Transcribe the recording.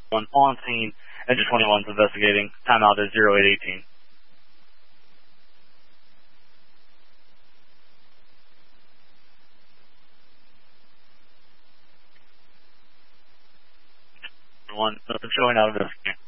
One on scene. Engine 21 is investigating. Timeout is 0818. Nothing showing out of this game.